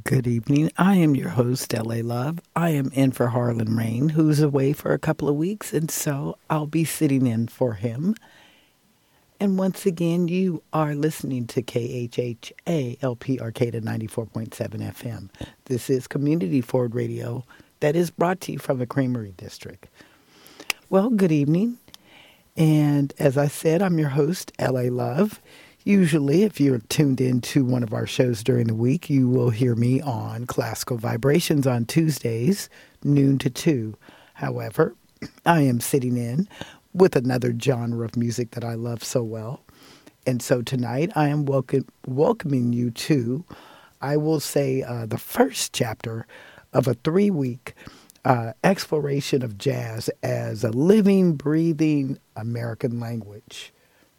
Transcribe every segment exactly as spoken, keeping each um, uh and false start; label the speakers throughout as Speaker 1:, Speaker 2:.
Speaker 1: Good evening. I am your host, L A Love. I am in for Harlan Rain, who's away for a couple of weeks, and so I'll be sitting in for him. And once again, you are listening to K H H A L P Arcata ninety-four point seven F M. This is Community Forward Radio that is brought to you from the Creamery District. Well, good evening. And as I said, I'm your host, L A Love. Usually, if you're tuned in to one of our shows during the week, you will hear me on Classical Vibrations on Tuesdays, noon to two. However, I am sitting in with another genre of music that I love so well. And so tonight, I am welcome, welcoming you to, I will say, uh, the first chapter of a three-week uh, exploration of jazz as a living, breathing American language.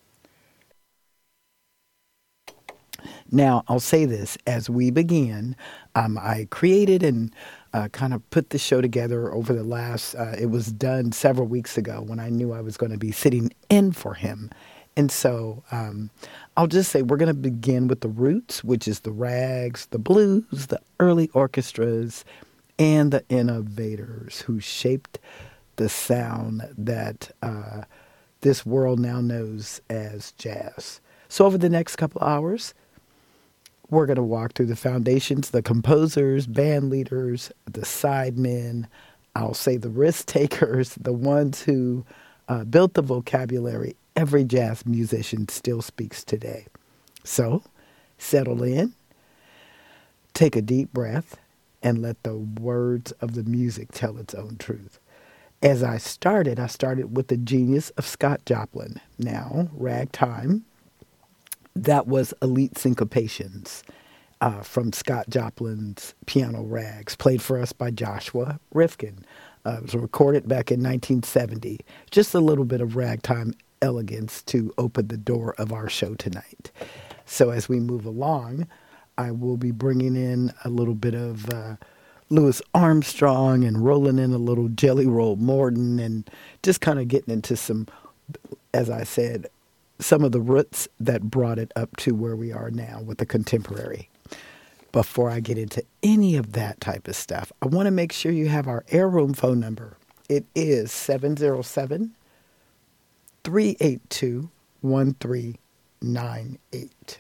Speaker 1: Now, I'll say this, as we begin, um, I created and uh, kind of put the show together over the last, uh, it was done several weeks ago when I knew I was going to be sitting in for him. And so um, I'll just say we're going to begin with the roots, which is the rags, the blues, the early orchestras, and the innovators who shaped the sound that uh, this world now knows as jazz. So over the next couple hours, we're going to walk through the foundations, the composers, band leaders, the sidemen, I'll say the risk takers, the ones who uh, built the vocabulary every jazz musician still speaks today. So settle in, take a deep breath, and let the words of the music tell its own truth. As I started, I started with the genius of Scott Joplin. Now, ragtime. That was Elite Syncopations uh, from Scott Joplin's Piano Rags, played for us by Joshua Rifkin. Uh, it was recorded back in nineteen seventy. Just a little bit of ragtime elegance to open the door of our show tonight. So as we move along, I will be bringing in a little bit of uh, Louis Armstrong and rolling in a little Jelly Roll Morton and just kind of getting into some, as I said, some of the roots that brought it up to where we are now with the contemporary. Before I get into any of that type of stuff, I want to make sure you have our Air Room phone number. It is seven oh seven, three eight two, one three nine eight.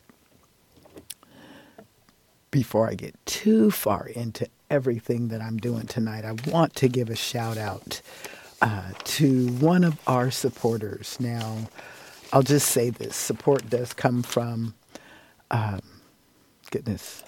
Speaker 1: Before I get too far into everything that I'm doing tonight, I want to give a shout out uh, to one of our supporters. Now, I'll just say this. Support does come from, um, goodness.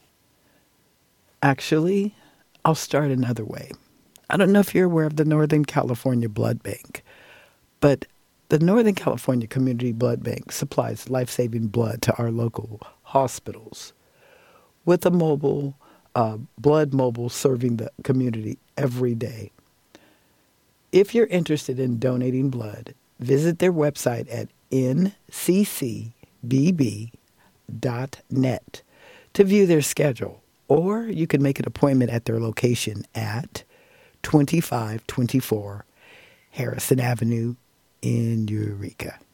Speaker 1: Actually, I'll start another way. I don't know if you're aware of the Northern California Blood Bank, but the Northern California Community Blood Bank supplies life-saving blood to our local hospitals with a mobile, uh, blood mobile serving the community every day. If you're interested in donating blood, visit their website at n c c b b dot net to view their schedule, or you can make an appointment at their location at twenty-five twenty-four Harrison Avenue in Eureka.